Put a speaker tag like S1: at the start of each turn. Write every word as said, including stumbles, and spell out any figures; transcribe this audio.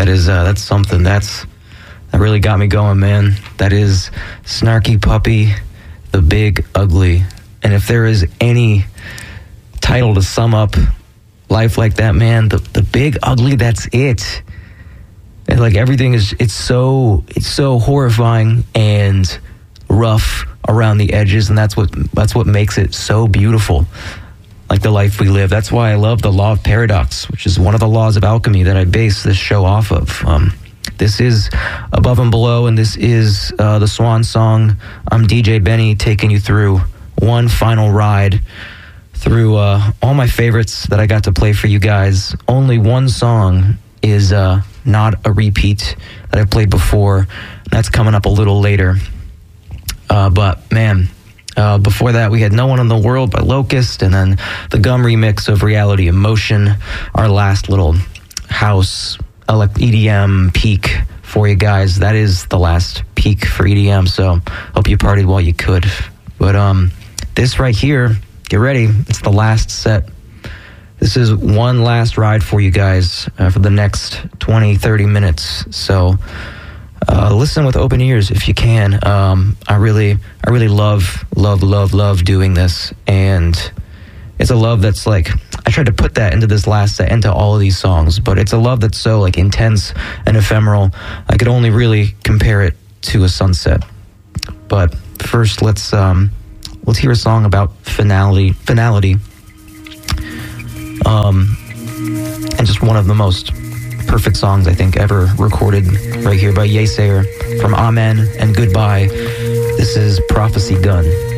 S1: That is, uh, that's something. That's, that really got me going, man. That is Snarky Puppy, The Big Ugly. And if there is any title to sum up life like that, man, the, the Big Ugly, that's it. And like everything is, it's so, it's so horrifying and rough around the edges, and that's what, that's what makes it so beautiful. Like the life we live. That's why I love the law of paradox, which is one of the laws of alchemy that I base this show off of. Um, this is Above and Below, and this is uh, the Swan Song. I'm D J Benny, taking you through one final ride through uh, all my favorites that I got to play for you guys. Only one song is uh, not a repeat that I've played before. That's coming up a little later. Uh, but, man... Uh, before that, we had No One in the World by Locust, and then the Gum remix of Reality Emotion, our last little house E D M peak for you guys. That is the last peak for E D M, so hope you partied while you could. But um, this right here, get ready. It's the last set. This is one last ride for you guys uh, for the next twenty, thirty minutes. So... Uh, listen with open ears if you can. Um, I really, I really love, love, love, love doing this, and it's a love that's like, I tried to put that into this last set, into all of these songs, but it's a love that's so like intense and ephemeral. I could only really compare it to a sunset. But first, let's um, let's hear a song about finality, finality, um, and just one of the most perfect songs I think ever recorded right here by Yesayer from Amen and Goodbye. This is Prophecy Gun.